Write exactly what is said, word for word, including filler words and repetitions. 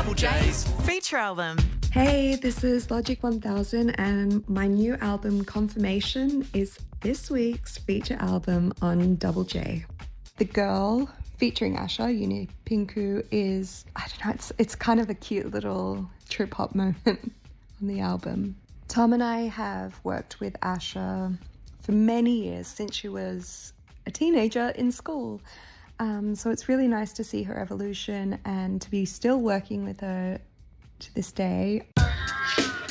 Double J's feature album. Hey, this is Logic one thousand and my new album Confirmation is this week's feature album on Double J. The Girl featuring Asha, Uni Pinku, is, I don't know, it's, it's kind of a cute little trip hop moment on the album. Tom and I have worked with Asha for many years, since she was a teenager in school. Um, so it's really nice to see her evolution and to be still working with her to this day.